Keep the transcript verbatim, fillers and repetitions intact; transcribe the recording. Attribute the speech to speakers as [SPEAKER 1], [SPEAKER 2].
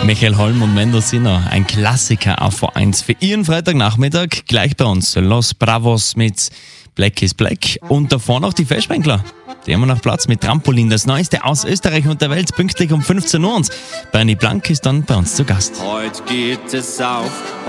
[SPEAKER 1] Michael Holm und Mendocino, ein Klassiker auf V eins für Ihren Freitagnachmittag. Gleich bei uns Los Bravos mit Black is Black und davor noch die Festbänkler. Die haben wir noch Platz mit Trampolin, das Neueste aus Österreich und der Welt, pünktlich um fünfzehn Uhr. Und Bernie Blank ist dann bei uns zu Gast.
[SPEAKER 2] Heute geht es auf.